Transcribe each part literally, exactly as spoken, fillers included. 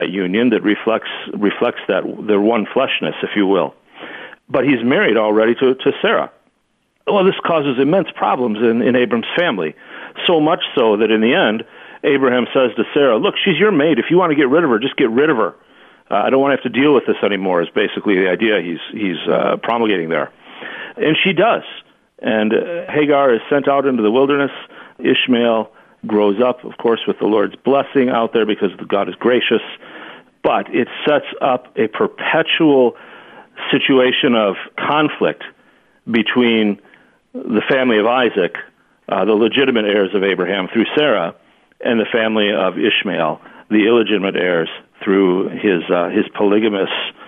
union that reflects reflects that their one fleshness, if you will. But he's married already to, to Sarah. Well, this causes immense problems in, in Abram's family, so much so that in the end, Abraham says to Sarah, look, she's your maid. If you want to get rid of her, just get rid of her. Uh, I don't want to have to deal with this anymore, is basically the idea he's, he's uh, promulgating there. And she does. And uh, Hagar is sent out into the wilderness. Ishmael grows up, of course, with the Lord's blessing out there because God is gracious. But it sets up a perpetual situation of conflict between the family of Isaac, uh, the legitimate heirs of Abraham through Sarah, and the family of Ishmael, the illegitimate heirs through his uh, his polygamous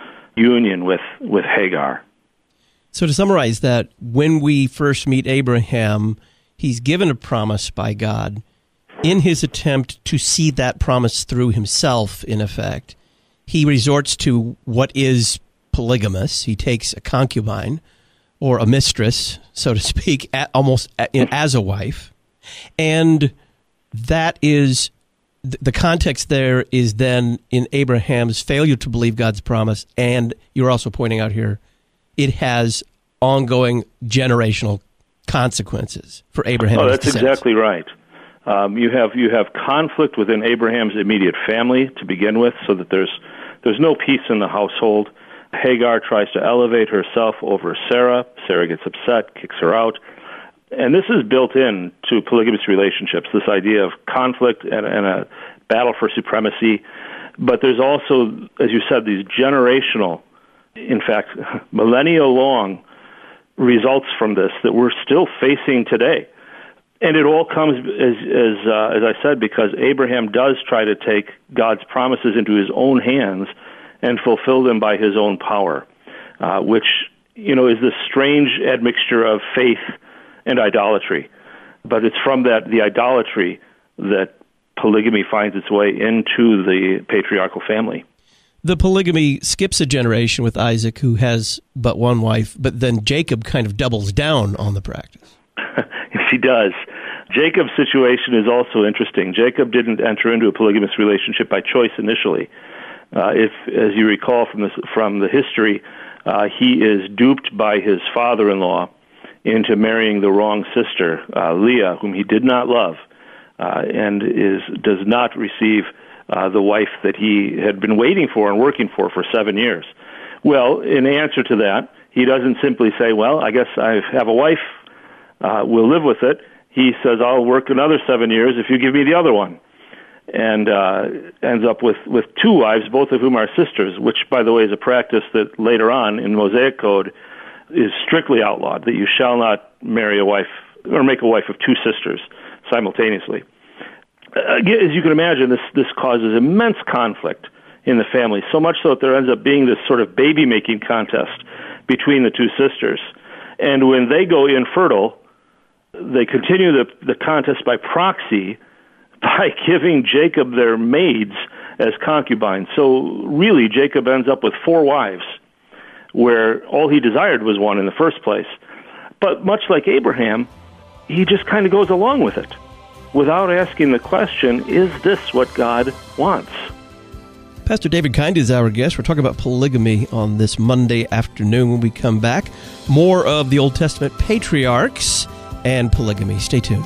union with, with Hagar. So to summarize that, when we first meet Abraham, he's given a promise by God. In his attempt to see that promise through himself, in effect, he resorts to what is polygamous. He takes a concubine, or a mistress, so to speak, almost as a wife. And that is, the context there is then in Abraham's failure to believe God's promise, and you're also pointing out here, it has ongoing generational consequences for Abraham. Oh, that's exactly right. Um, you have you have conflict within Abraham's immediate family to begin with, so that there's there's no peace in the household. Hagar tries to elevate herself over Sarah. Sarah gets upset, kicks her out. And this is built in to polygamous relationships, this idea of conflict and, and a battle for supremacy. But there's also, as you said, these generational, in fact, millennia-long results from this that we're still facing today. And it all comes, as as, uh, as I said, because Abraham does try to take God's promises into his own hands and fulfill them by his own power, uh, which, you know, is this strange admixture of faith and idolatry. But it's from that the idolatry that polygamy finds its way into the patriarchal family. The polygamy skips a generation with Isaac, who has but one wife, but then Jacob kind of doubles down on the practice. Yes, he does. Jacob's situation is also interesting. Jacob didn't enter into a polygamous relationship by choice initially. Uh, if, as you recall from the, from the history, uh, he is duped by his father-in-law into marrying the wrong sister, uh, Leah, whom he did not love, uh, and is does not receive uh, the wife that he had been waiting for and working for for seven years. Well, in answer to that, he doesn't simply say, well, I guess I have a wife, uh, we'll live with it. He says, I'll work another seven years if you give me the other one. And uh, ends up with, with two wives, both of whom are sisters, which, by the way, is a practice that later on in Mosaic Code is strictly outlawed, that you shall not marry a wife or make a wife of two sisters simultaneously. Uh, as you can imagine, this, this causes immense conflict in the family, so much so that there ends up being this sort of baby-making contest between the two sisters. And when they go infertile, they continue the, the contest by proxy by giving Jacob their maids as concubines. So really, Jacob ends up with four wives, where all he desired was one in the first place. But much like Abraham, he just kind of goes along with it without asking the question, is this what God wants? Pastor David Kind is our guest. We're talking about polygamy on this Monday afternoon. When we come back, more of the Old Testament patriarchs and polygamy. Stay tuned.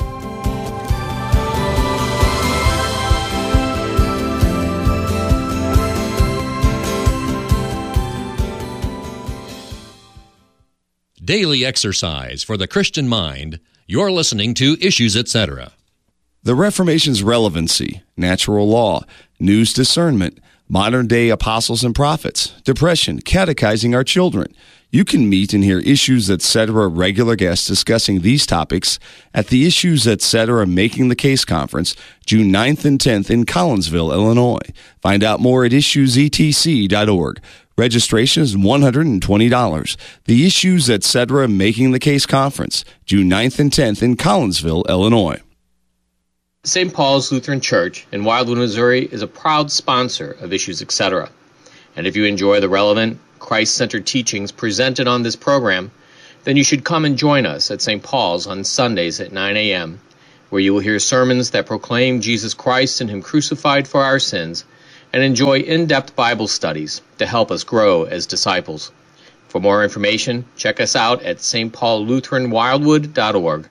Daily exercise for the Christian mind. You're listening to Issues, et cetera. The Reformation's relevancy, natural law, news discernment, modern-day apostles and prophets, depression, catechizing our children. You can meet and hear Issues, et cetera regular guests discussing these topics at the Issues, et cetera Making the Case Conference, June ninth and tenth in Collinsville, Illinois. Find out more at issues e t c dot org. Registration is one hundred twenty dollars. The Issues, et cetera Making the Case Conference, June ninth and tenth in Collinsville, Illinois. Saint Paul's Lutheran Church in Wildwood, Missouri is a proud sponsor of Issues, et cetera. And if you enjoy the relevant, Christ-centered teachings presented on this program, then you should come and join us at Saint Paul's on Sundays at nine a.m., where you will hear sermons that proclaim Jesus Christ and Him crucified for our sins, and enjoy in-depth Bible studies to help us grow as disciples. For more information, check us out at s t paul lutheran wildwood dot org.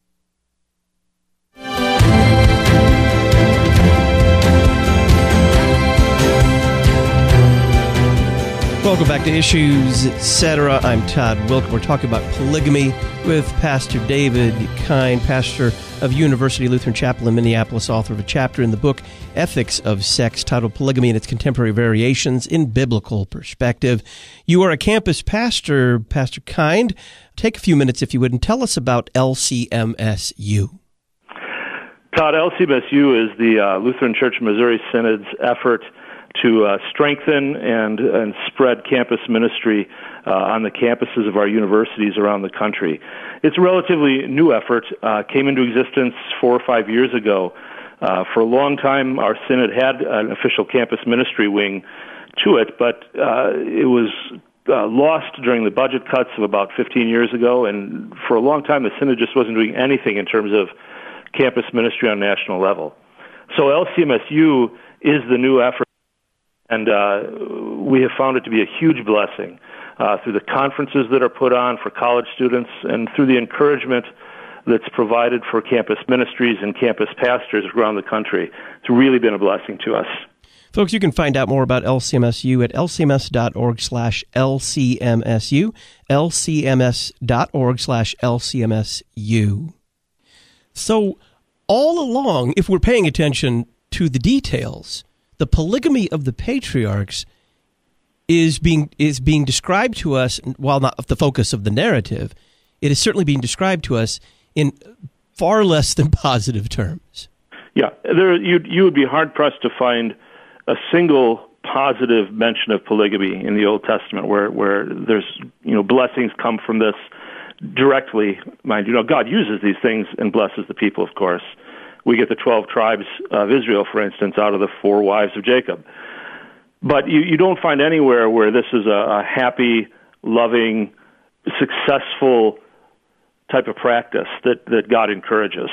Welcome back to Issues, et cetera. I'm Todd Wilk. We're talking about polygamy with Pastor David Kind, pastor of University Lutheran Chapel in Minneapolis, author of a chapter in the book Ethics of Sex, titled Polygamy and Its Contemporary Variations in Biblical Perspective. You are a campus pastor, Pastor Kind. Take a few minutes, if you would, and tell us about L C M S U. Todd, L C M S U is the uh, Lutheran Church Missouri Synod's effort to uh, strengthen and, and spread campus ministry uh, on the campuses of our universities around the country. It's a relatively new effort, uh, came into existence four or five years ago. Uh, for a long time, our synod had an official campus ministry wing to it, but uh, it was uh, lost during the budget cuts of about fifteen years ago, and for a long time, the synod just wasn't doing anything in terms of campus ministry on a national level. So L C M S U is the new effort, and uh, we have found it to be a huge blessing uh, through the conferences that are put on for college students and through the encouragement that's provided for campus ministries and campus pastors around the country. It's really been a blessing to us. Folks, you can find out more about L C M S U at lcms.org slash LCMSU, lcms.org slash LCMSU. So all along, if we're paying attention to the details, the polygamy of the patriarchs is being is being described to us, while not the focus of the narrative, it is certainly being described to us in far less than positive terms. Yeah, there you you would be hard-pressed to find a single positive mention of polygamy in the Old Testament where, where there's, you know, blessings come from this directly. Mind you, know, God uses these things and blesses the people, of course. We get the twelve tribes of Israel, for instance, out of the four wives of Jacob. But you, you don't find anywhere where this is a, a happy, loving, successful type of practice that, that God encourages.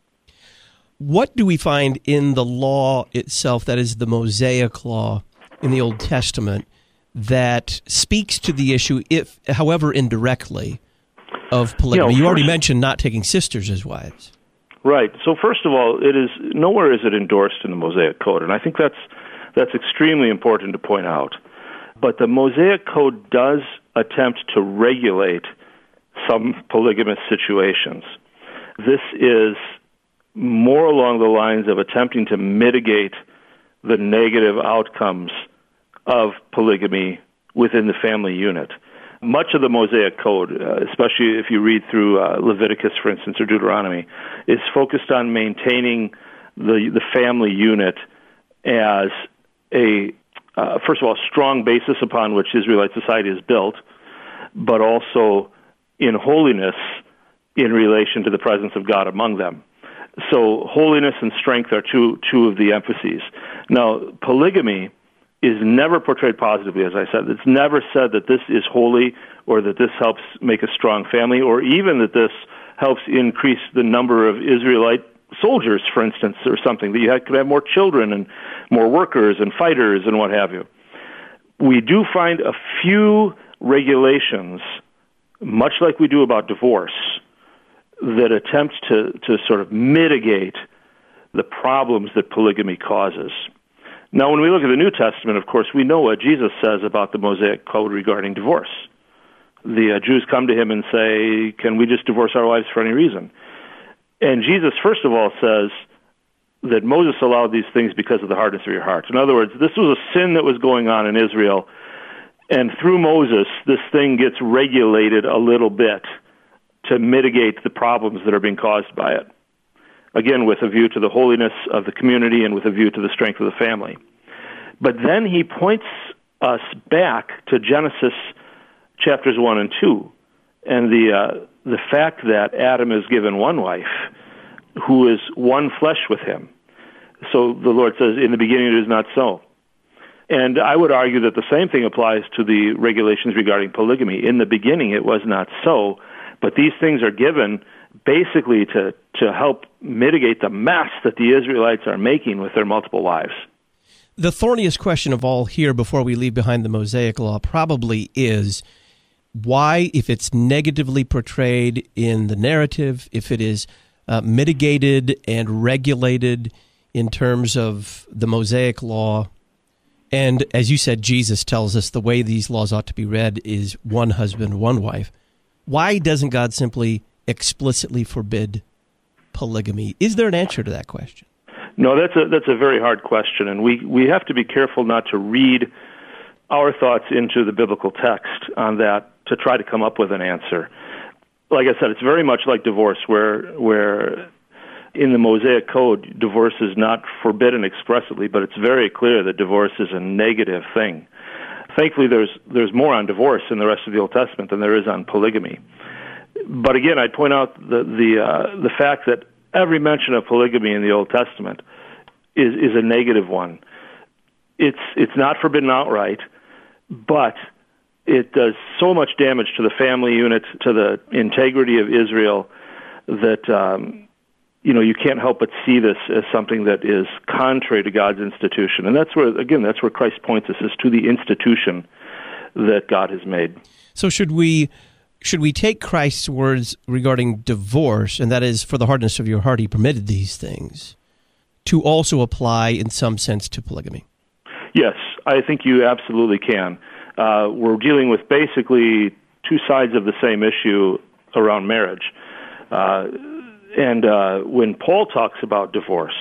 What do we find in the law itself, that is the Mosaic law in the Old Testament, that speaks to the issue, if, however indirectly, of polygamy? You, know, you already first, mentioned not taking sisters as wives. Right. So first of all, it is nowhere is it endorsed in the Mosaic Code, and I think that's that's extremely important to point out. But the Mosaic Code does attempt to regulate some polygamous situations. This is more along the lines of attempting to mitigate the negative outcomes of polygamy within the family unit. Much of the Mosaic Code, uh, especially if you read through uh, Leviticus, for instance, or Deuteronomy, is focused on maintaining the the family unit as a, uh, first of all, strong basis upon which Israelite society is built, but also in holiness in relation to the presence of God among them. So holiness and strength are two two of the emphases. Now, polygamy is never portrayed positively, as I said. It's never said that this is holy or that this helps make a strong family or even that this helps increase the number of Israelite soldiers, for instance, or something, that you could have more children and more workers and fighters and what have you. We do find a few regulations, much like we do about divorce, that attempt to, to sort of mitigate the problems that polygamy causes. Now, when we look at the New Testament, of course, we know what Jesus says about the Mosaic Code regarding divorce. The uh, Jews come to him and say, can we just divorce our wives for any reason? And Jesus, first of all, says that Moses allowed these things because of the hardness of your heart. In other words, this was a sin that was going on in Israel, and through Moses, this thing gets regulated a little bit to mitigate the problems that are being caused by it. Again, with a view to the holiness of the community and with a view to the strength of the family. But then he points us back to Genesis chapters one and two, and the uh, the fact that Adam is given one wife who is one flesh with him. So the Lord says, in the beginning it is not so. And I would argue that the same thing applies to the regulations regarding polygamy. In the beginning it was not so, but these things are given basically to, to help mitigate the mess that the Israelites are making with their multiple wives. The thorniest question of all here before we leave behind the Mosaic Law probably is why, if it's negatively portrayed in the narrative, if it is uh, mitigated and regulated in terms of the Mosaic Law, and as you said, Jesus tells us the way these laws ought to be read is one husband, one wife, why doesn't God simply explicitly forbid polygamy? Is there an answer to that question? No, that's a that's a very hard question, and we, we have to be careful not to read our thoughts into the biblical text on that to try to come up with an answer. Like I said, it's very much like divorce, where where in the Mosaic Code, divorce is not forbidden explicitly, but it's very clear that divorce is a negative thing. Thankfully, there's there's more on divorce in the rest of the Old Testament than there is on polygamy. But again, I'd point out the the uh, the fact that every mention of polygamy in the Old Testament is is a negative one. It's it's not forbidden outright, but it does so much damage to the family unit, to the integrity of Israel, that um, you know you can't help but see this as something that is contrary to God's institution. And that's where, again, that's where Christ points us, is to the institution that God has made. So should we should we take Christ's words regarding divorce, and that is, for the hardness of your heart he permitted these things, to also apply in some sense to polygamy? Yes, I think you absolutely can. Uh, we're dealing with basically two sides of the same issue around marriage. Uh, and uh, when Paul talks about divorce,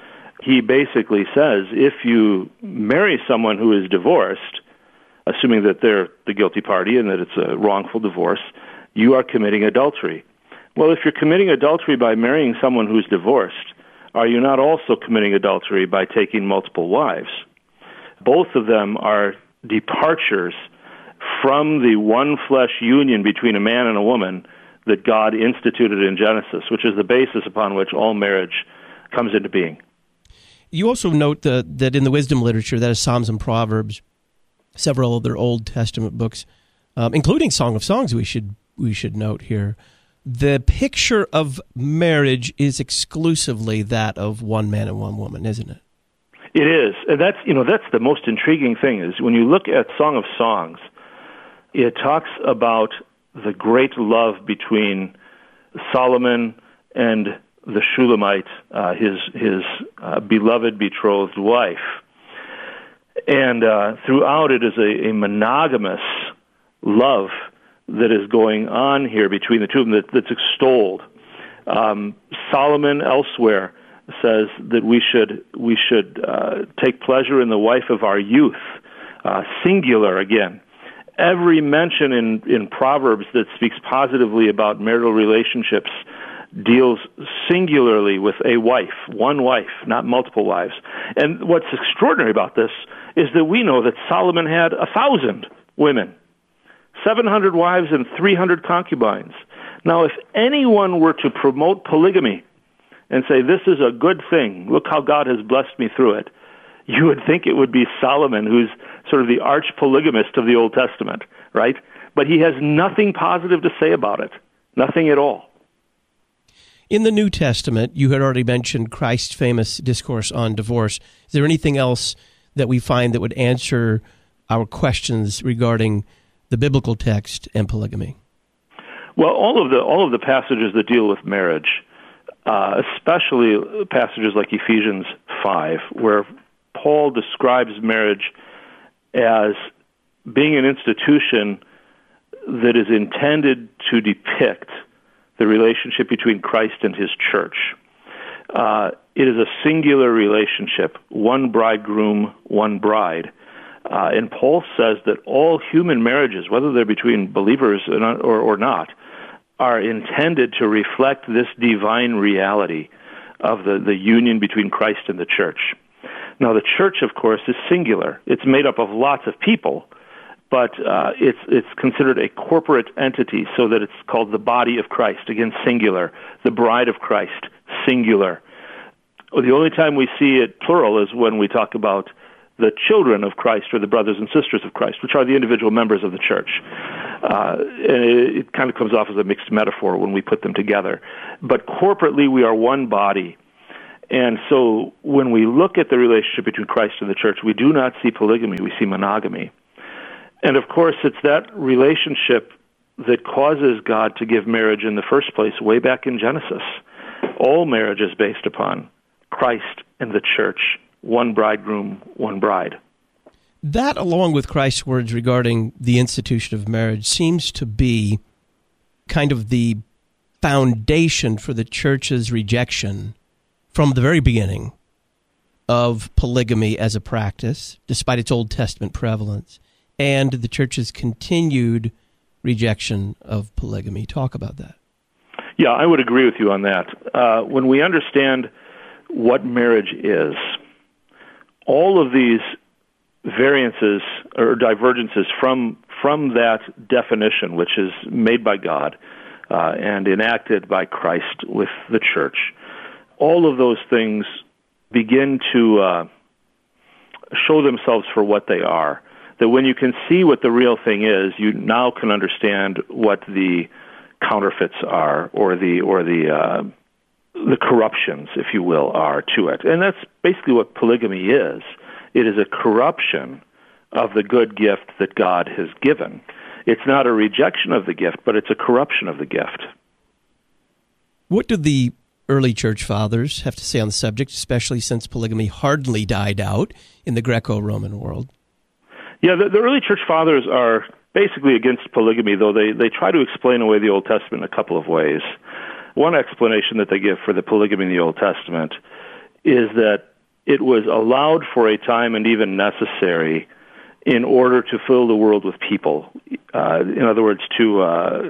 he basically says if you marry someone who is divorced, assuming that they're the guilty party and that it's a wrongful divorce, you are committing adultery. Well, if you're committing adultery by marrying someone who's divorced, are you not also committing adultery by taking multiple wives? Both of them are departures from the one flesh union between a man and a woman that God instituted in Genesis, which is the basis upon which all marriage comes into being. You also note the, that in the wisdom literature, that is Psalms and Proverbs, several other Old Testament books, um, including Song of Songs, we should we should note here, the picture of marriage is exclusively that of one man and one woman, isn't it? It is. And that's, you know, that's the most intriguing thing, is when you look at Song of Songs, it talks about the great love between Solomon and the Shulamite, uh, his his uh, beloved betrothed wife. And uh, throughout it is a, a monogamous love that is going on here between the two of them that, that's extolled. Um, Solomon elsewhere says that we should we should uh, take pleasure in the wife of our youth, uh, singular again. Every mention in, in Proverbs that speaks positively about marital relationships deals singularly with a wife, one wife, not multiple wives. And what's extraordinary about this is that we know that Solomon had a thousand women, seven hundred wives and three hundred concubines. Now, if anyone were to promote polygamy and say, this is a good thing, look how God has blessed me through it, you would think it would be Solomon, who's sort of the arch polygamist of the Old Testament, right? But he has nothing positive to say about it, nothing at all. In the New Testament, you had already mentioned Christ's famous discourse on divorce. Is there anything else that we find that would answer our questions regarding the biblical text and polygamy? Well, all of the all of the passages that deal with marriage, uh, especially passages like Ephesians five, where Paul describes marriage as being an institution that is intended to depict the relationship between Christ and his church. Uh, it is a singular relationship, one bridegroom, one bride. Uh, and Paul says that all human marriages, whether they're between believers or, or not, are intended to reflect this divine reality of the, the union between Christ and the church. Now, the church, of course, is singular. It's made up of lots of people, but uh, it's it's considered a corporate entity, so that it's called the body of Christ, again, singular. The bride of Christ, singular. The only time we see it plural is when we talk about the children of Christ, or the brothers and sisters of Christ, which are the individual members of the church. Uh, and it, it kind of comes off as a mixed metaphor when we put them together. But corporately, we are one body. And so when we look at the relationship between Christ and the church, we do not see polygamy, we see monogamy. And of course, it's that relationship that causes God to give marriage in the first place way back in Genesis. All marriage is based upon Christ and the church, one bridegroom, one bride. That, along with Christ's words regarding the institution of marriage, seems to be kind of the foundation for the church's rejection from the very beginning of polygamy as a practice, despite its Old Testament prevalence, and the church's continued rejection of polygamy. Talk about that. Yeah, I would agree with you on that. Uh, when we understand what marriage is, all of these variances or divergences from from that definition, which is made by God uh, and enacted by Christ with the church, all of those things begin to uh, show themselves for what they are. That when you can see what the real thing is, you now can understand what the counterfeits are, or the or the uh, the corruptions, if you will, are to it. And that's basically what polygamy is. It is a corruption of the good gift that God has given. It's not a rejection of the gift, but it's a corruption of the gift. What do the early church fathers have to say on the subject, especially since polygamy hardly died out in the Greco-Roman world? Yeah, the, the early church fathers are basically against polygamy, though they, they try to explain away the Old Testament in a couple of ways. One explanation that they give for the polygamy in the Old Testament is that it was allowed for a time and even necessary in order to fill the world with people. Uh, in other words, to uh,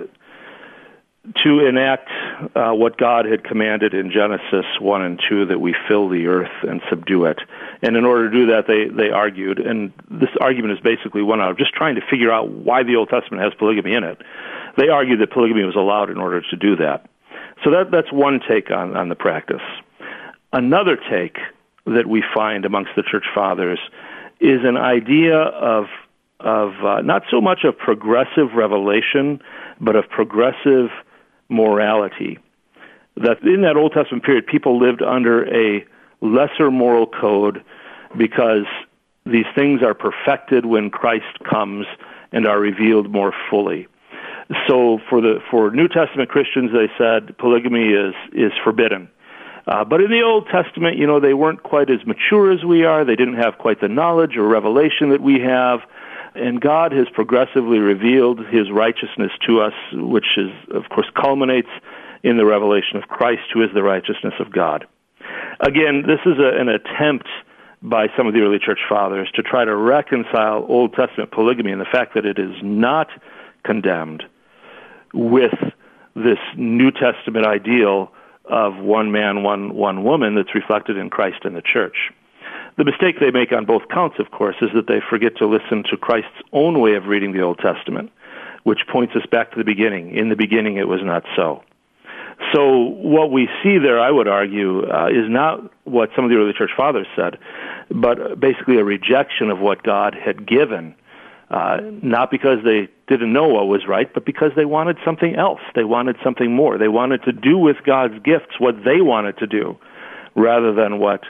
to enact uh, what God had commanded in Genesis one and two, that we fill the earth and subdue it. And in order to do that, they, they argued, and this argument is basically one out of just trying to figure out why the Old Testament has polygamy in it. They argued that polygamy was allowed in order to do that. So that that's one take on, on the practice. Another take that we find amongst the church fathers is an idea of of uh, not so much of progressive revelation, but of progressive morality. That in that Old Testament period, people lived under a lesser moral code because these things are perfected when Christ comes and are revealed more fully. So for the for New Testament Christians, they said polygamy is is forbidden. Uh, but in the Old Testament, you know, they weren't quite as mature as we are. They didn't have quite the knowledge or revelation that we have. And God has progressively revealed his righteousness to us, which is, of course, culminates in the revelation of Christ, who is the righteousness of God. Again, this is a, an attempt by some of the early church fathers to try to reconcile Old Testament polygamy and the fact that it is not condemned with this New Testament ideal of one man, one one woman that's reflected in Christ and the church. The mistake they make on both counts, of course, is that they forget to listen to Christ's own way of reading the Old Testament, which points us back to the beginning. In the beginning, it was not so. So what we see there, I would argue, uh, is not what some of the early church fathers said, but basically a rejection of what God had given, uh, not because they didn't know what was right, but because they wanted something else. They wanted something more. They wanted to do with God's gifts what they wanted to do, rather than what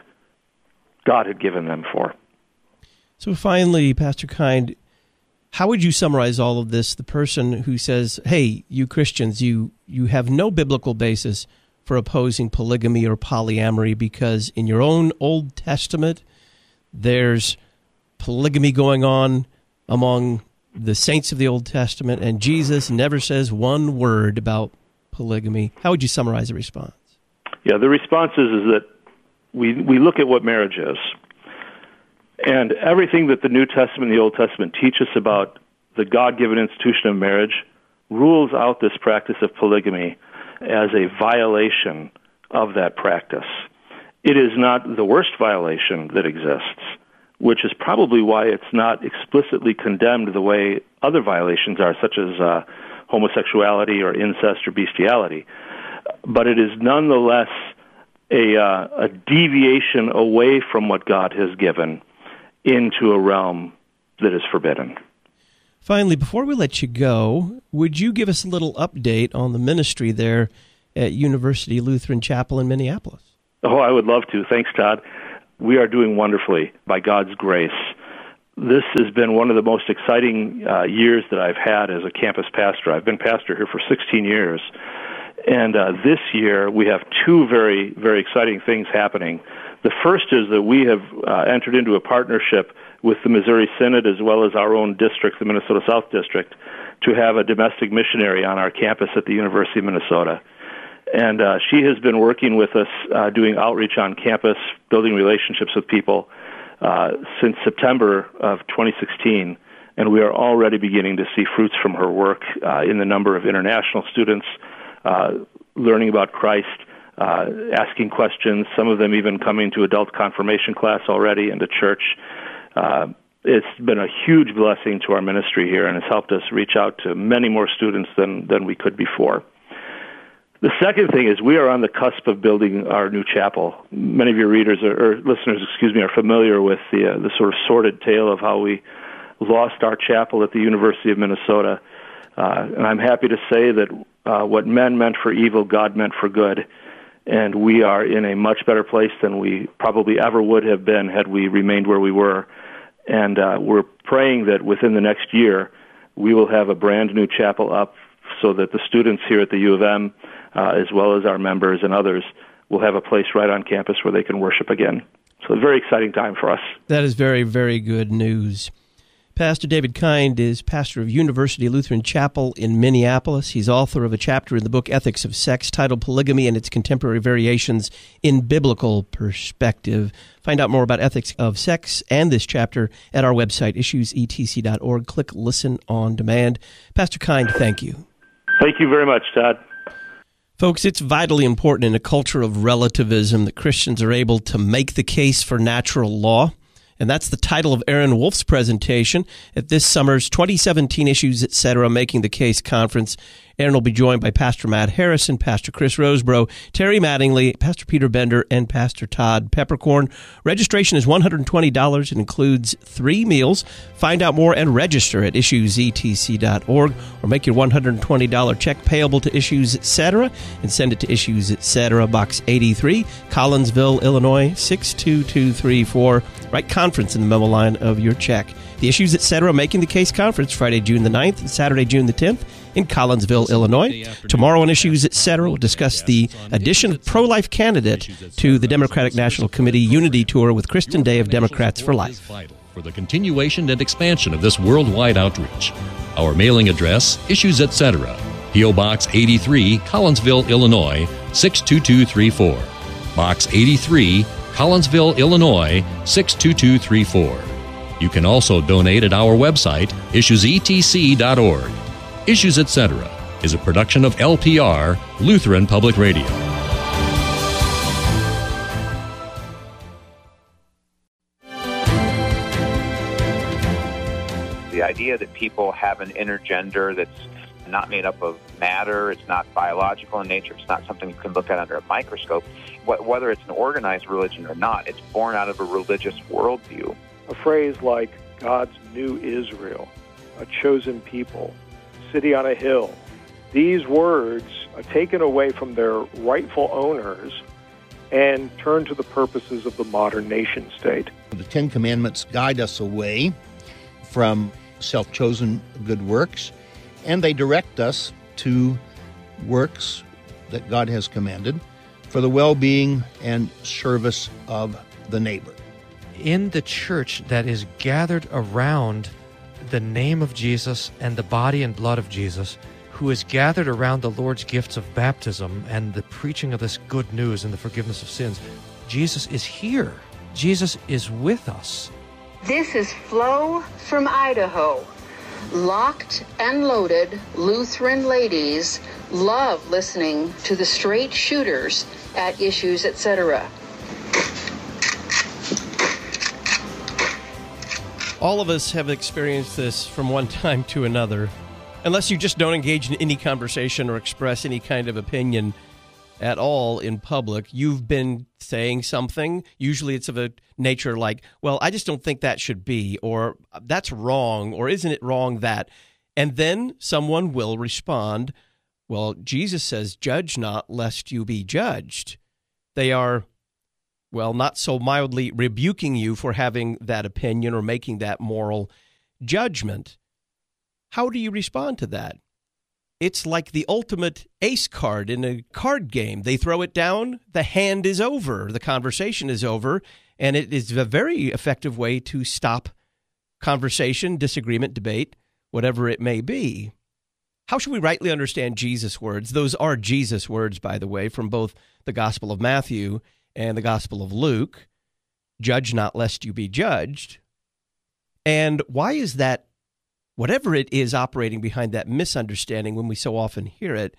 God had given them for. So finally, Pastor Kind, how would you summarize all of this? The person who says, hey, you Christians, you, you have no biblical basis for opposing polygamy or polyamory because in your own Old Testament, there's polygamy going on among the saints of the Old Testament, and Jesus never says one word about polygamy. How would you summarize the response? Yeah, the response is, is that we we look at what marriage is. And everything that the New Testament and the Old Testament teach us about the God-given institution of marriage rules out this practice of polygamy as a violation of that practice. It is not the worst violation that exists, which is probably why it's not explicitly condemned the way other violations are, such as uh, homosexuality or incest or bestiality. But it is nonetheless a, uh, a deviation away from what God has given into a realm that is forbidden. Finally, before we let you go, would you give us a little update on the ministry there at University Lutheran Chapel in Minneapolis? Oh, I would love to. Thanks, Todd. We are doing wonderfully by God's grace. This has been one of the most exciting uh, years that I've had as a campus pastor. I've been pastor here for sixteen years. And uh, this year, we have two very, very exciting things happening. The first is that we have uh, entered into a partnership with the Missouri Synod as well as our own district, the Minnesota South District, to have a domestic missionary on our campus at the University of Minnesota. And uh, she has been working with us, uh, doing outreach on campus, building relationships with people uh, since September of twenty sixteen. And we are already beginning to see fruits from her work uh, in the number of international students uh, learning about Christ, uh, asking questions, some of them even coming to adult confirmation class already and to church. Uh, it's been a huge blessing to our ministry here and has helped us reach out to many more students than, than we could before. The second thing is we are on the cusp of building our new chapel. Many of your readers are, or listeners, excuse me, are familiar with the uh, the sort of sordid tale of how we lost our chapel at the University of Minnesota. Uh, and I'm happy to say that uh, what men meant for evil, God meant for good. And we are in a much better place than we probably ever would have been had we remained where we were. And uh, we're praying that within the next year, we will have a brand new chapel up so that the students here at the U of M, uh, as well as our members and others, will have a place right on campus where they can worship again. So a very exciting time for us. That is very, very good news. Pastor David Kind is pastor of University Lutheran Chapel in Minneapolis. He's author of a chapter in the book Ethics of Sex titled Polygamy and Its Contemporary Variations in Biblical Perspective. Find out more about ethics of sex and this chapter at our website, issues e t c dot org. Click Listen on Demand. Pastor Kind, thank you. Thank you very much, Todd. Folks, it's vitally important in a culture of relativism that Christians are able to make the case for natural law. And that's the title of Aaron Wolf's presentation at this summer's twenty seventeen Issues, et cetera, Making the Case Conference. Aaron will be joined by Pastor Matt Harrison, Pastor Chris Rosebrough, Terry Mattingly, Pastor Peter Bender, and Pastor Todd Peppercorn. Registration is one hundred twenty dollars. It includes three meals. Find out more and register at issues e t c dot org or make your one hundred twenty dollars check payable to Issues, et cetera, and send it to Issues, et cetera, Box eighty-three, Collinsville, Illinois, six two two three four. Write conference in the memo line of your check. The Issues, et cetera, Making the Case Conference, Friday, June the ninth and Saturday, June the tenth in Collinsville, Illinois. Tomorrow on Issues, et cetera, we'll discuss the addition of pro-life candidate to the Democratic National Committee Unity Tour with Kristen Day of Democrats for Life. For the continuation and expansion of this worldwide outreach. Our mailing address, Issues, et cetera, P O. Box eighty-three, Collinsville, Illinois, six two two three four. Box eighty-three, Collinsville, Illinois, six two two three four. You can also donate at our website, issues e t c dot org. Issues, et cetera is a production of L P R, Lutheran Public Radio. The idea that people have an inner gender that's not made up of matter, it's not biological in nature, it's not something you can look at under a microscope, whether it's an organized religion or not, it's born out of a religious worldview. A phrase like God's new Israel, a chosen people, city on a hill, these words are taken away from their rightful owners and turned to the purposes of the modern nation state. The Ten Commandments guide us away from self-chosen good works, and they direct us to works that God has commanded for the well-being and service of the neighbor. In the church that is gathered around the name of Jesus and the body and blood of Jesus, who is gathered around the Lord's gifts of baptism and the preaching of this good news and the forgiveness of sins, Jesus is here. Jesus is with us. This is Flo from Idaho. Locked and loaded Lutheran ladies love listening to the straight shooters at Issues, et cetera. All of us have experienced this from one time to another. Unless you just don't engage in any conversation or express any kind of opinion at all in public, you've been saying something. Usually it's of a nature like, well, I just don't think that should be, or that's wrong, or isn't it wrong that? And then someone will respond, well, Jesus says, judge not lest you be judged. They are well, not so mildly rebuking you for having that opinion or making that moral judgment. How do you respond to that? It's like the ultimate ace card in a card game. They throw it down, the hand is over, the conversation is over, and it is a very effective way to stop conversation, disagreement, debate, whatever it may be. How should we rightly understand Jesus' words? Those are Jesus' words, by the way, from both the Gospel of Matthew and the Gospel of Luke. Judge not lest you be judged. And why is that, whatever it is operating behind that misunderstanding when we so often hear it,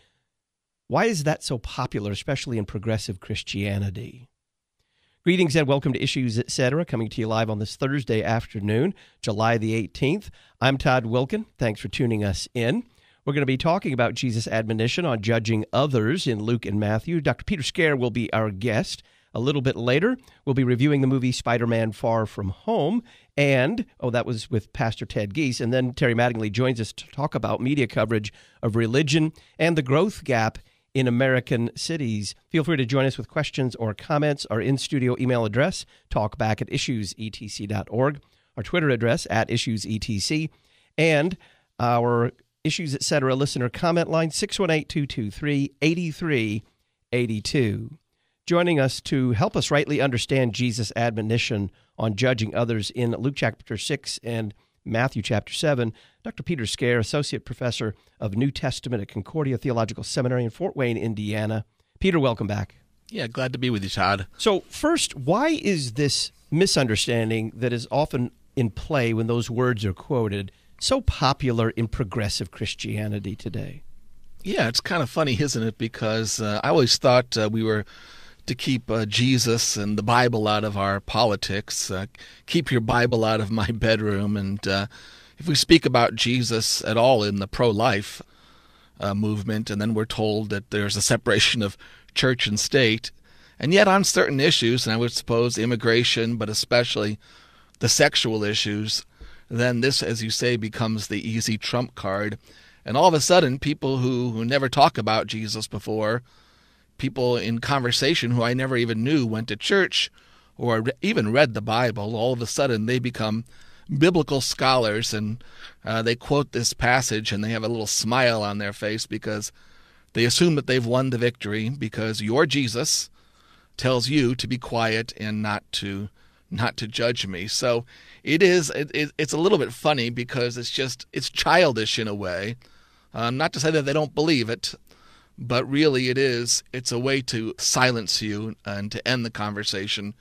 why is that so popular, especially in progressive Christianity? Greetings and welcome to Issues, et cetera, coming to you live on this Thursday afternoon, July the eighteenth. I'm Todd Wilkin. Thanks for tuning us in. We're going to be talking about Jesus' admonition on judging others in Luke and Matthew. Doctor Peter Scaer will be our guest. A little bit later, we'll be reviewing the movie Spider-Man Far From Home, and, oh, that was with Pastor Ted Giese, and then Terry Mattingly joins us to talk about media coverage of religion and the growth gap in American cities. Feel free to join us with questions or comments. Our in-studio email address, talkback at issues e t c dot org, our Twitter address, at issues e t c, and our Issues, et cetera, listener comment line, six one eight, two two three, eight three eight two. Joining us to help us rightly understand Jesus' admonition on judging others in Luke chapter six and Matthew chapter seven, Doctor Peter Scaer, Associate Professor of New Testament at Concordia Theological Seminary in Fort Wayne, Indiana. Peter, welcome back. Yeah, glad to be with you, Todd. So first, why is this misunderstanding that is often in play when those words are quoted so popular in progressive Christianity today? Yeah, it's kind of funny, isn't it? Because uh, I always thought uh, we were to keep uh, Jesus and the Bible out of our politics. Uh, keep your Bible out of my bedroom. And uh, if we speak about Jesus at all in the pro-life uh, movement, and then we're told that there's a separation of church and state, and yet on certain issues, and I would suppose immigration, but especially the sexual issues, then this, as you say, becomes the easy trump card. And all of a sudden, people who, who never talk about Jesus before, people in conversation who I never even knew went to church or re- even read the Bible, all of a sudden they become biblical scholars, and uh, they quote this passage and they have a little smile on their face because they assume that they've won the victory because your Jesus tells you to be quiet and not to not to judge me. So it is, it, it, it's a little bit funny because it's just, it's childish in a way. Um, not to say that they don't believe it, but really it is, it's a way to silence you and to end the conversation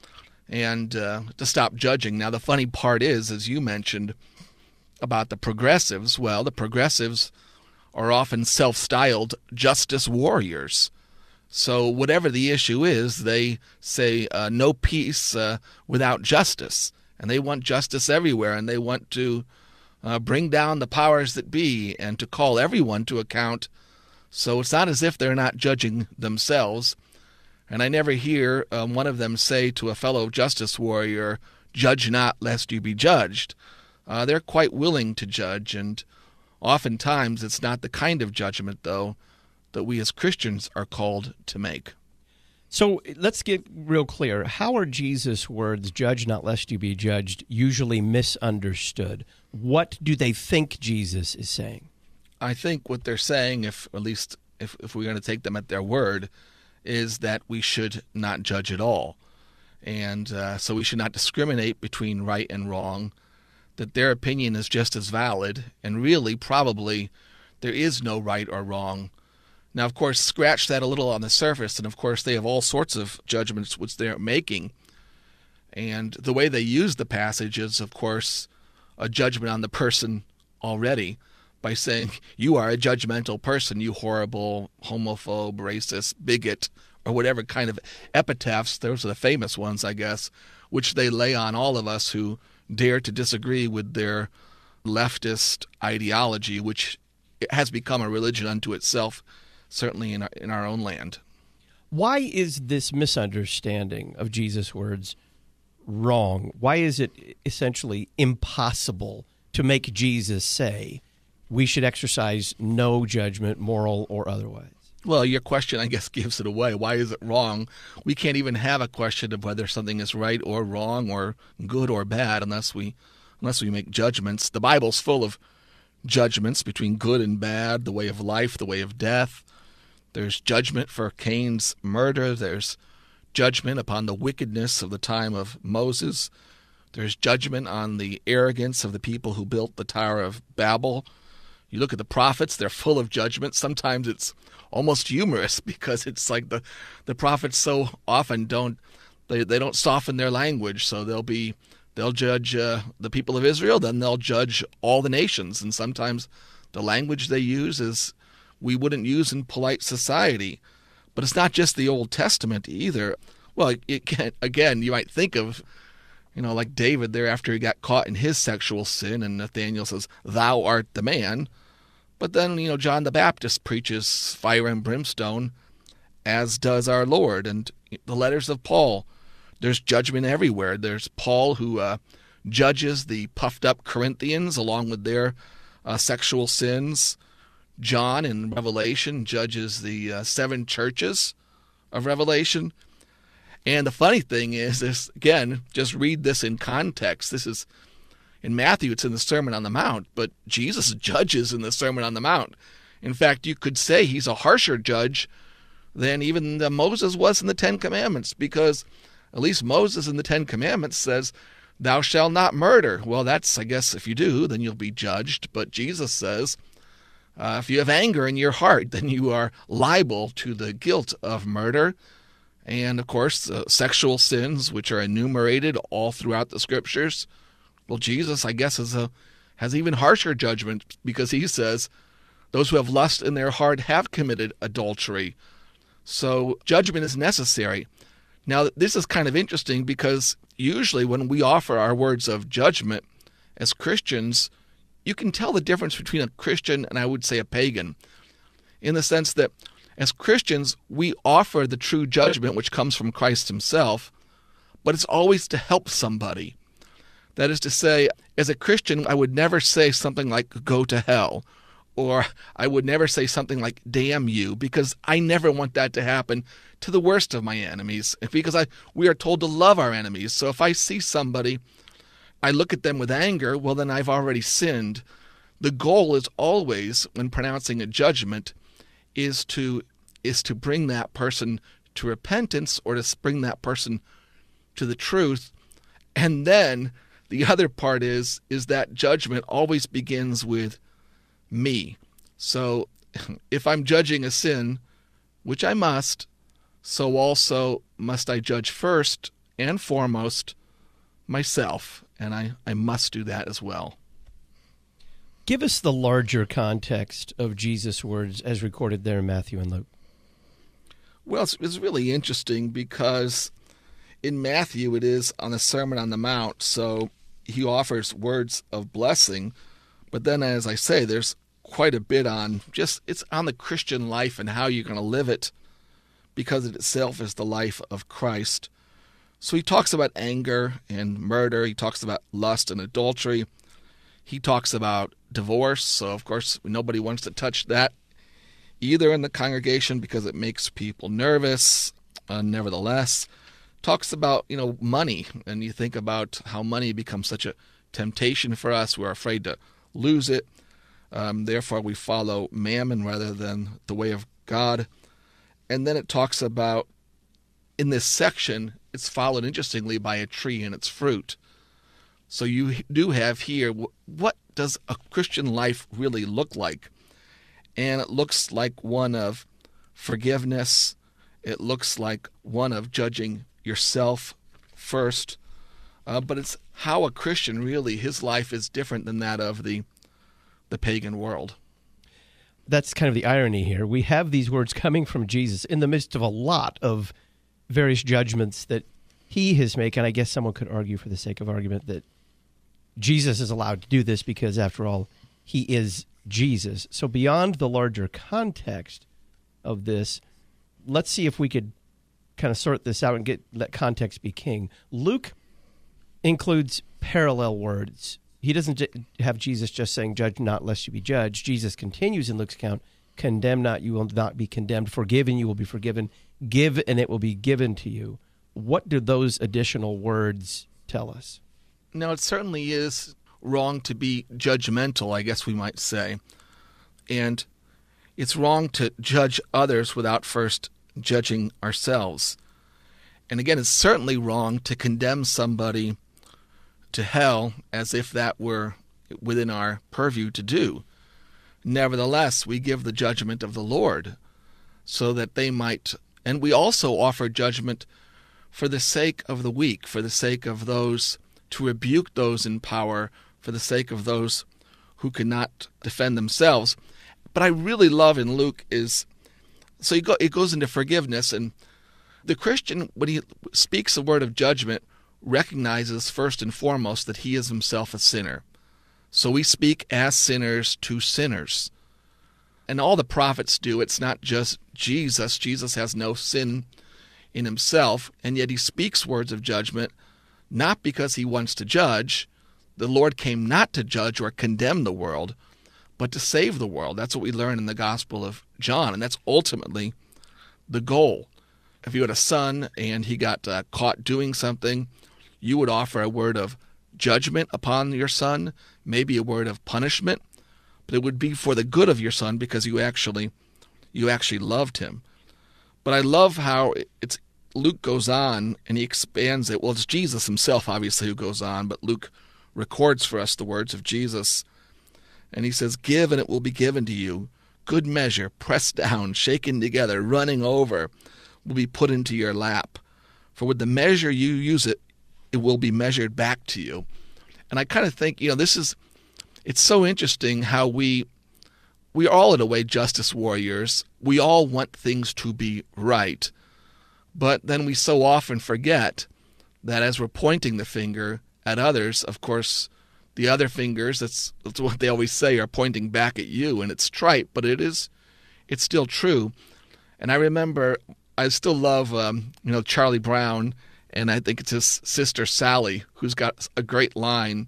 and uh, to stop judging. Now, the funny part is, as you mentioned about the progressives, well, the progressives are often self-styled justice warriors. So whatever the issue is, they say uh, no peace uh, without justice. And they want justice everywhere, and they want to uh, bring down the powers that be and to call everyone to account. So it's not as if they're not judging themselves. And I never hear um, one of them say to a fellow justice warrior, "Judge not, lest you be judged." Uh, they're quite willing to judge, and oftentimes it's not the kind of judgment, though, that we as Christians are called to make. So let's get real clear. How are Jesus' words, "Judge not lest you be judged," usually misunderstood? What do they think Jesus is saying? I think what they're saying, if at least if, if we're going to take them at their word, is that we should not judge at all. And uh, so we should not discriminate between right and wrong, that their opinion is just as valid, and really probably there is no right or wrong. Now, of course, scratch that a little on the surface, and of course they have all sorts of judgments which they're making. And the way they use the passage is, of course, a judgment on the person already by saying, you are a judgmental person, you horrible homophobe, racist, bigot, or whatever kind of epitaphs, those are the famous ones, I guess, which they lay on all of us who dare to disagree with their leftist ideology, which has become a religion unto itself, certainly in our, in our own land. Why is this misunderstanding of Jesus' words wrong? Why is it essentially impossible to make Jesus say we should exercise no judgment, moral or otherwise? Well, your question, I guess, gives it away. Why is it wrong? We can't even have a question of whether something is right or wrong or good or bad unless we unless we make judgments. The Bible's full of judgments between good and bad, the way of life, the way of death. There's judgment for Cain's murder. There's judgment upon the wickedness of the time of Moses. There's judgment on the arrogance of the people who built the Tower of Babel. You look at the prophets, they're full of judgment. Sometimes it's almost humorous because it's like the, the prophets so often don't they, they don't soften their language, so they'll be they'll judge uh, the people of Israel, then they'll judge all the nations, and sometimes the language they use is we wouldn't use in polite society. But it's not just the Old Testament either. Well, it, it can, again, you might think of, you know, like David there after he got caught in his sexual sin, and Nathanael says, "Thou art the man." But then, you know, John the Baptist preaches fire and brimstone, as does our Lord. And the letters of Paul, there's judgment everywhere. There's Paul who uh, judges the puffed-up Corinthians along with their uh, sexual sins. John in Revelation judges the uh, seven churches of Revelation. And the funny thing is, this, again, just read this in context. This is in Matthew, it's in the Sermon on the Mount, but Jesus judges in the Sermon on the Mount. In fact, you could say he's a harsher judge than even the Moses was in the Ten Commandments, because at least Moses in the Ten Commandments says, "Thou shalt not murder." Well, that's, I guess, if you do, then you'll be judged. But Jesus says, uh, if you have anger in your heart, then you are liable to the guilt of murder. And, of course, uh, sexual sins, which are enumerated all throughout the Scriptures. Well, Jesus, I guess, is a, has even harsher judgment, because he says, those who have lust in their heart have committed adultery. So judgment is necessary. Now, this is kind of interesting, because usually when we offer our words of judgment as Christians, you can tell the difference between a Christian and, I would say, a pagan, in the sense that as Christians, we offer the true judgment which comes from Christ himself, but it's always to help somebody. That is to say, as a Christian, I would never say something like, "Go to hell," or I would never say something like, "Damn you," because I never want that to happen to the worst of my enemies, because I we are told to love our enemies. So if I see somebody, I look at them with anger, well, then I've already sinned. The goal is always, when pronouncing a judgment, is to is to bring that person to repentance, or to bring that person to the truth. And then the other part is is that judgment always begins with me. So if I'm judging a sin, which I must, so also must I judge first and foremost myself, and I, I must do that as well. Give us the larger context of Jesus' words as recorded there in Matthew and Luke. Well, it's, it's really interesting, because in Matthew it is on the Sermon on the Mount, so he offers words of blessing, but then, as I say, there's quite a bit on just, it's on the Christian life and how you're going to live it, because it itself is the life of Christ. So he talks about anger and murder. He talks about lust and adultery. He talks about divorce. So, of course, nobody wants to touch that either in the congregation because it makes people nervous. Uh, nevertheless, talks about, you know, money. And you think about how money becomes such a temptation for us. We're afraid to lose it. Um, therefore, we follow mammon rather than the way of God. And then it talks about, in this section, it's followed, interestingly, by a tree and its fruit. So you do have here, what does a Christian life really look like? And it looks like one of forgiveness. It looks like one of judging yourself first. Uh, but it's how a Christian really, his life is different than that of the the pagan world. That's kind of the irony here. We have these words coming from Jesus in the midst of a lot of various judgments that he has made. And I guess someone could argue, for the sake of argument, that Jesus is allowed to do this because, after all, he is Jesus. So beyond the larger context of this, let's see if we could kind of sort this out and get let context be king. Luke includes parallel words. He doesn't have Jesus just saying, "Judge not lest you be judged." Jesus continues in Luke's account condemn not, you will not be condemned, forgive and you will be forgiven, give and it will be given to you. What do those additional words tell us? Now, it certainly is wrong to be judgmental, I guess we might say. And it's wrong to judge others without first judging ourselves. And again, it's certainly wrong to condemn somebody to hell as if that were within our purview to do. Nevertheless, we give the judgment of the Lord so that they might, and we also offer judgment for the sake of the weak, for the sake of those, to rebuke those in power, for the sake of those who cannot defend themselves. But I really love in Luke is, so he go, it goes into forgiveness, and the Christian, when he speaks the word of judgment, recognizes first and foremost that he is himself a sinner. So we speak as sinners to sinners. And all the prophets do. It's not just Jesus. Jesus has no sin in himself, and yet he speaks words of judgment, not because he wants to judge. The Lord came not to judge or condemn the world, but to save the world. That's what we learn in the Gospel of John, and that's ultimately the goal. If you had a son and he got uh, caught doing something, you would offer a word of judgment upon your son, maybe a word of punishment, but it would be for the good of your son because you actually you actually loved him. But I love how it's Luke goes on and he expands it. Well, it's Jesus himself, obviously, who goes on, but Luke records for us the words of Jesus. And he says, "Give and it will be given to you. Good measure, pressed down, shaken together, running over, will be put into your lap. For with the measure you use it, it will be measured back to you." And I kind of think, you know, this is, it's so interesting how we, we are all in a way justice warriors. We all want things to be right. But then we so often forget that as we're pointing the finger at others, of course, the other fingers, that's, that's what they always say, are pointing back at you. And it's trite, but it is, it's still true. And I remember, I still love, um, you know, Charlie Brown, and I think it's his sister Sally, who's got a great line.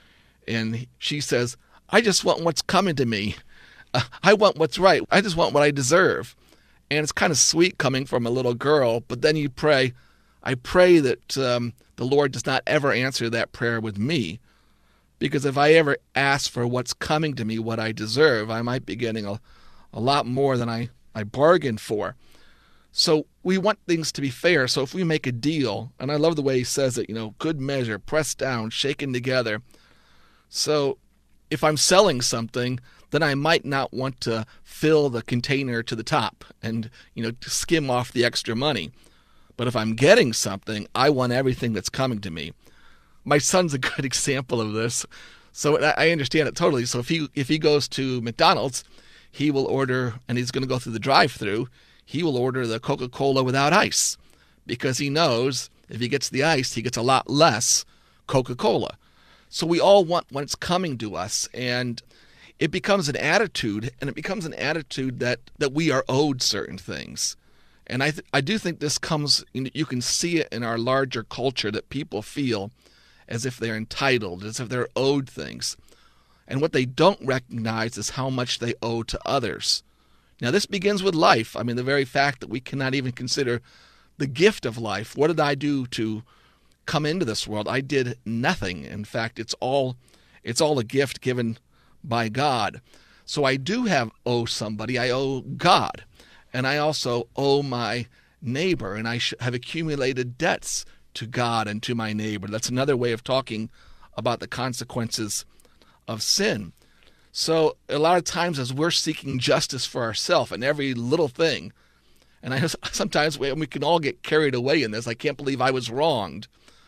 And she says, "I just want what's coming to me. Uh, I want what's right. I just want what I deserve." And it's kind of sweet coming from a little girl, but then you pray, I pray that um, the Lord does not ever answer that prayer with me. Because if I ever ask for what's coming to me, what I deserve, I might be getting a, a lot more than I, I bargained for. So we want things to be fair. So if we make a deal, and I love the way he says it, you know, good measure, pressed down, shaken together. So if I'm selling something, then I might not want to fill the container to the top and, you know, skim off the extra money. But if I'm getting something, I want everything that's coming to me. My son's a good example of this. So I understand it totally. So if he if he goes to McDonald's, he will order, and he's going to go through the drive-thru, he will order the Coca-Cola without ice because he knows if he gets the ice, he gets a lot less Coca-Cola. So we all want what's coming to us, and it becomes an attitude, and it becomes an attitude that, that we are owed certain things. And I th- I do think this comes, you can see it in our larger culture, that people feel as if they're entitled, as if they're owed things. And what they don't recognize is how much they owe to others. Now, this begins with life. I mean, the very fact that we cannot even consider the gift of life. What did I do to come into this world? I did nothing. In fact, it's all it's all a gift given by God. So I do have owe somebody. I owe God. And I also owe my neighbor. And I have accumulated debts to God and to my neighbor. That's another way of talking about the consequences of sin. So a lot of times as we're seeking justice for ourselves in every little thing, and I sometimes we, we can all get carried away in this. I can't believe I was wronged.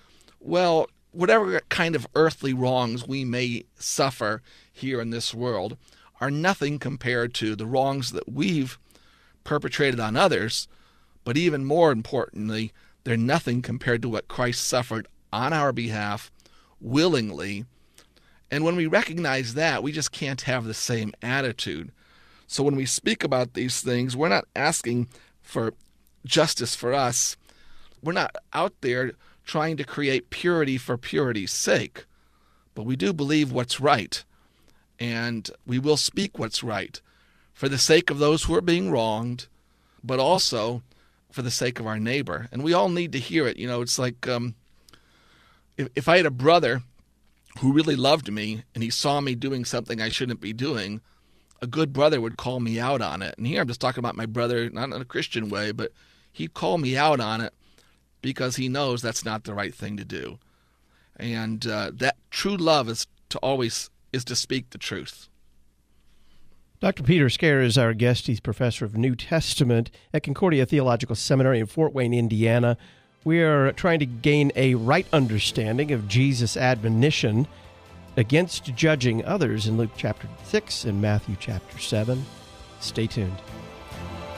Well, whatever kind of earthly wrongs we may suffer here in this world are nothing compared to the wrongs that we've perpetrated on others, but even more importantly, they're nothing compared to what Christ suffered on our behalf willingly. And when we recognize that, we just can't have the same attitude. So when we speak about these things, we're not asking for justice for us. We're not out there trying to create purity for purity's sake. But we do believe what's right, and we will speak what's right for the sake of those who are being wronged, but also for the sake of our neighbor. And we all need to hear it. You know, it's like um, if, if I had a brother who really loved me and he saw me doing something I shouldn't be doing, a good brother would call me out on it. And here I'm just talking about my brother, not in a Christian way, but he'd call me out on it because he knows that's not the right thing to do. And uh, that true love is to always is to speak the truth. Doctor Peter Scaer is our guest. He's professor of New Testament at Concordia Theological Seminary in Fort Wayne, Indiana. We are trying to gain a right understanding of Jesus' admonition against judging others in Luke chapter six and Matthew chapter seven. Stay tuned.